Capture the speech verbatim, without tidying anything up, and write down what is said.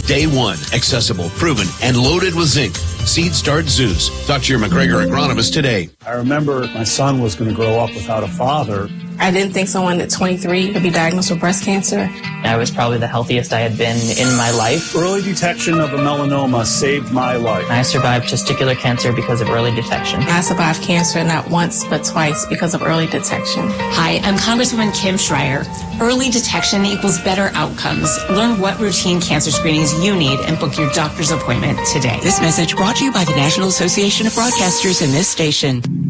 Day one, accessible, proven, and loaded with zinc. Seed Start Zeus. Talk to your McGregor agronomist today. I remember my son was going to grow up without a father. I didn't think someone at twenty-three would be diagnosed with breast cancer. I was probably the healthiest I had been in my life. Early detection of a melanoma saved my life. I survived testicular cancer because of early detection. I survived cancer not once but twice because of early detection. Hi, I'm Congresswoman Kim Schreier. Early detection equals better outcomes. Learn what routine cancer screenings you need and book your doctor's appointment today. This message brought to you by the National Association of Broadcasters and this station.